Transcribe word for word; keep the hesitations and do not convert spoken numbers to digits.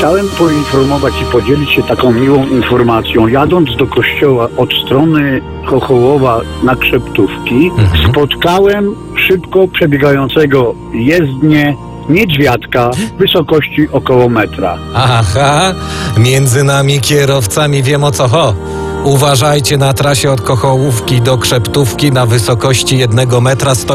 Chciałem poinformować i podzielić się taką miłą informacją. Jadąc do kościoła od strony Chochołowa na Krzeptówki, Mhm. spotkałem szybko przebiegającego jezdnię niedźwiadka wysokości około metra. Aha, między nami kierowcami wiem o co ho. Uważajcie, na trasie od Kochołówki do Krzeptówki na wysokości jednego metra stoi